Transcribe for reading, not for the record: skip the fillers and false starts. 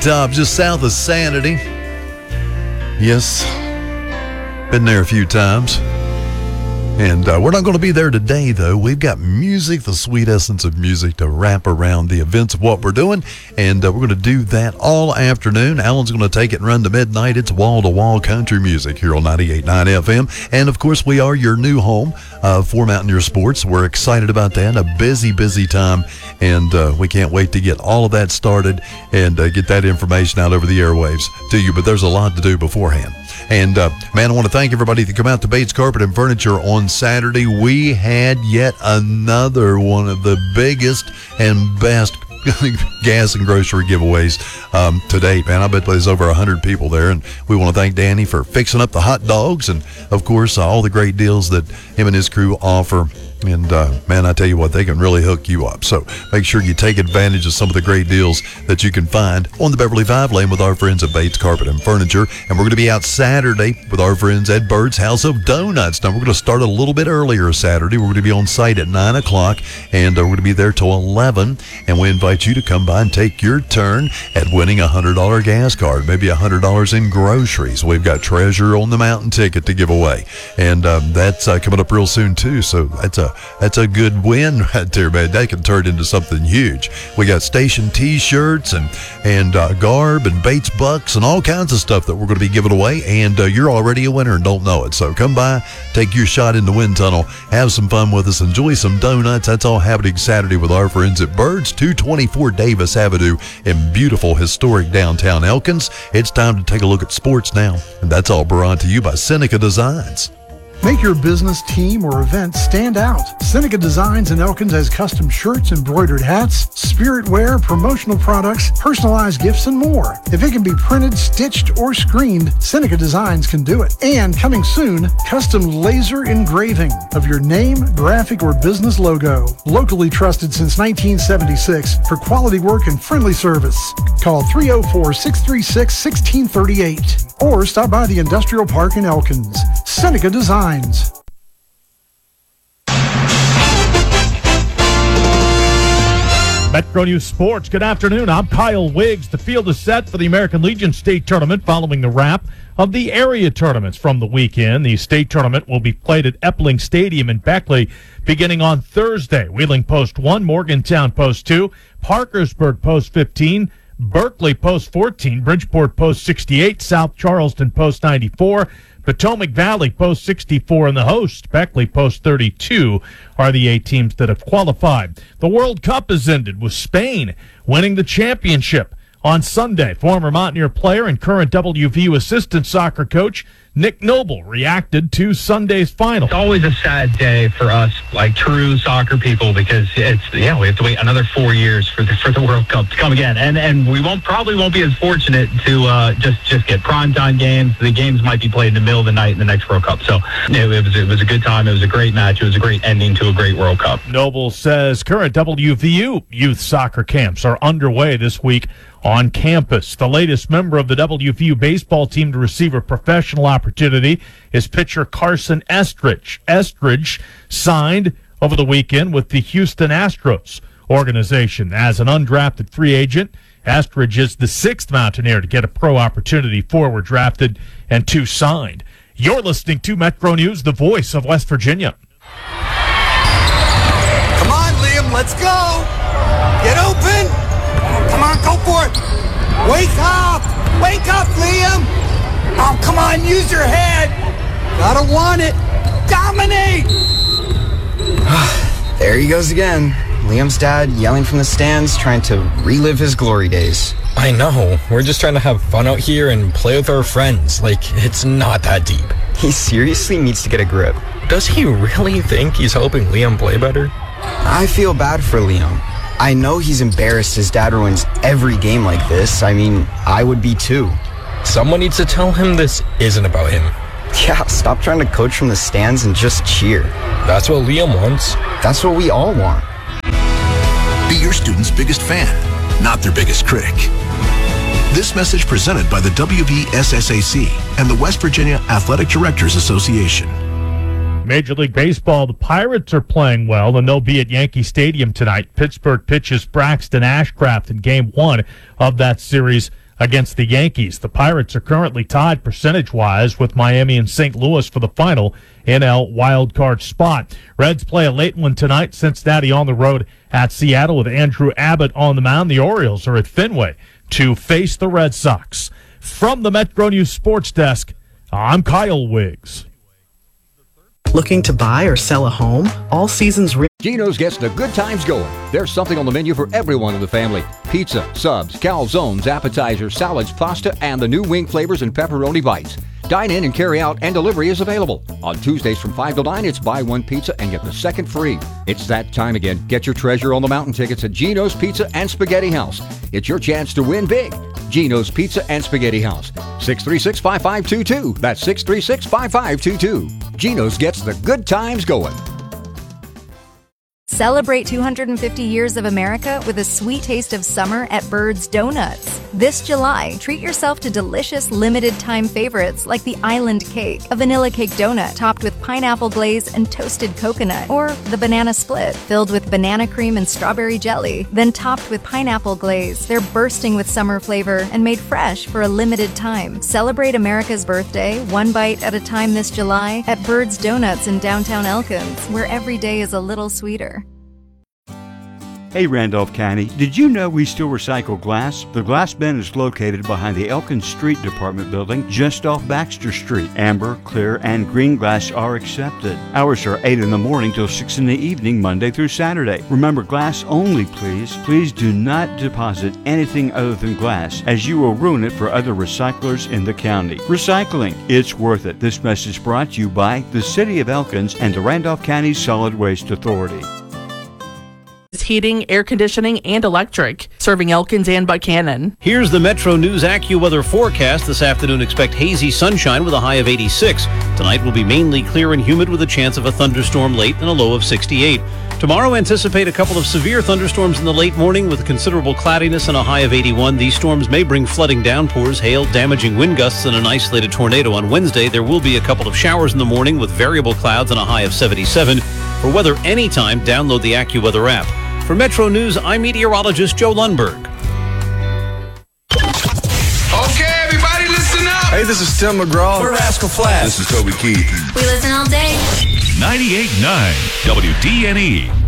Just south of Sanity. Yes, been there a few times. And we're not going to be there today, though. We've got music, the sweet essence of music, to wrap around the events of what we're doing. And we're going to do that all afternoon. Alan's going to take it and run to midnight. It's wall-to-wall country music here on 98.9 FM. And, of course, we are your new home for Mountaineer Sports. We're excited about that. A busy, busy time. And we can't wait to get all of that started and get that information out over the airwaves to you. But there's a lot to do beforehand. And, man, I want to thank everybody that come out to Bates Carpet and Furniture on Saturday. We had yet another one of the biggest and best gas and grocery giveaways to date, man. I bet there's over 100 people there, and we want to thank Danny for fixing up the hot dogs and, of course, all the great deals that him and his crew offer. And, man, I tell you what, they can really hook you up. So make sure you take advantage of some of the great deals that you can find on the Beverly 5 lane with our friends at Bates Carpet and Furniture. And we're going to be out Saturday with our friends at Bird's House of Donuts. Now, we're going to start a little bit earlier Saturday. We're going to be on site at 9 o'clock, and we're going to be there till 11. And we invite you to come by and take your turn at winning a $100 gas card, maybe $100 in groceries. We've got Treasure on the Mountain ticket to give away. And that's coming up real soon, too. So that's a good win right there, man. That can turn into something huge. We got station T-shirts and garb and Bates Bucks and all kinds of stuff that we're going to be giving away. And you're already a winner and don't know it. So come by, take your shot in the wind tunnel, have some fun with us, enjoy some donuts. That's all happening Saturday with our friends at Birds, 224 Davis Avenue in beautiful, historic downtown Elkins. It's time to take a look at sports now. And that's all brought to you by Seneca Designs. Make your business, team, or event stand out. Seneca Designs in Elkins has custom shirts, embroidered hats, spirit wear, promotional products, personalized gifts, and more. If it can be printed, stitched, or screened, Seneca Designs can do it. And coming soon, custom laser engraving of your name, graphic, or business logo. Locally trusted since 1976 for quality work and friendly service. Call 304-636-1638 or stop by the Industrial Park in Elkins. Seneca Designs. Metro News Sports, good afternoon. I'm Kyle Wiggs. The field is set for the American Legion State Tournament following the wrap of the area tournaments from the weekend. The state tournament will be played at Epling Stadium in Beckley beginning on Thursday. Wheeling Post 1, Morgantown Post 2, Parkersburg Post 15, Berkeley Post 14, Bridgeport Post 68, South Charleston Post 94, Potomac Valley Post 64, and the host, Beckley Post 32, are the 8 teams that have qualified. The World Cup has ended with Spain winning the championship on Sunday. Former Mountaineer player and current WVU assistant soccer coach Nick Noble reacted to Sunday's final. It's always a sad day for us, like true soccer people, because we have to wait another 4 years for the World Cup to come again, and we probably won't be as fortunate to just get primetime games. The games might be played in the middle of the night in the next World Cup. So it was a good time. It was a great match. It was a great ending to a great World Cup. Noble says current WVU youth soccer camps are underway this week on campus. The latest member of the WVU baseball team to receive a professional opportunity is pitcher Carson Estridge. Estridge signed over the weekend with the Houston Astros organization as an undrafted free agent. Estridge is the 6th Mountaineer to get a pro opportunity. 4 were drafted and 2 signed. You're listening to Metro News, the voice of West Virginia. Come on, Liam, let's go. Get open. Come on, go for it. Wake up. Wake up, Liam. Oh, come on, use your head. Gotta want it. Dominate. There he goes again. Liam's dad yelling from the stands, trying to relive his glory days. I know. We're just trying to have fun out here and play with our friends. Like, it's not that deep. He seriously needs to get a grip. Does he really think he's helping Liam play better? I feel bad for Liam. I know he's embarrassed his dad ruins every game like this. I mean, I would be too. Someone needs to tell him this isn't about him. Yeah, stop trying to coach from the stands and just cheer. That's what Liam wants. That's what we all want. Be your student's biggest fan, not their biggest critic. This message presented by the WVSSAC and the West Virginia Athletic Directors Association. Major League Baseball, the Pirates are playing well, and they'll be at Yankee Stadium tonight. Pittsburgh pitches Braxton Ashcraft in Game 1 of that series against the Yankees. The Pirates are currently tied percentage-wise with Miami and St. Louis for the final NL wildcard spot. Reds play a late one tonight. Cincinnati on the road at Seattle with Andrew Abbott on the mound. The Orioles are at Fenway to face the Red Sox. From the Metro News Sports Desk, I'm Kyle Wiggs. Looking to buy or sell a home? All seasons. Geno's gets the good times going. There's something on the menu for everyone in the family. Pizza, subs, calzones, appetizers, salads, pasta, and the new wing flavors and pepperoni bites. Dine in and carry out, and delivery is available. On Tuesdays from 5 to 9, it's buy one pizza and get the second free. It's that time again. Get your treasure on the mountain tickets at Geno's Pizza and Spaghetti House. It's your chance to win big. Geno's Pizza and Spaghetti House. 636-5522. That's 636-5522. Geno's gets the good times going. Celebrate 250 years of America with a sweet taste of summer at Bird's Donuts. This July, treat yourself to delicious limited-time favorites like the Island Cake, a vanilla cake donut topped with pineapple glaze and toasted coconut, or the Banana Split, filled with banana cream and strawberry jelly, then topped with pineapple glaze. They're bursting with summer flavor and made fresh for a limited time. Celebrate America's birthday, one bite at a time this July at Bird's Donuts in downtown Elkins, where every day is a little sweeter. Hey Randolph County, did you know we still recycle glass? The glass bin is located behind the Elkins Street Department building just off Baxter Street. Amber, clear, and green glass are accepted. Hours are 8 in the morning till 6 in the evening, Monday through Saturday. Remember, glass only, please. Please do not deposit anything other than glass, as you will ruin it for other recyclers in the county. Recycling, it's worth it. This message brought to you by the City of Elkins and the Randolph County Solid Waste Authority. Heating, air conditioning, and electric, serving Elkins and Buchanan. Here's the Metro News AccuWeather forecast. This afternoon, expect hazy sunshine with a high of 86. Tonight will be mainly clear and humid with a chance of a thunderstorm late and a low of 68. Tomorrow, anticipate a couple of severe thunderstorms in the late morning with considerable cloudiness and a high of 81. These storms may bring flooding downpours, hail, damaging wind gusts, and an isolated tornado. On Wednesday, there will be a couple of showers in the morning with variable clouds and a high of 77. For weather anytime, download the AccuWeather app. For Metro News, I'm meteorologist Joe Lundberg. Okay, everybody listen up. Hey, this is Tim McGraw. We're Rascal Flatts. This is Toby Keith. We listen all day. 98.9 WDNE.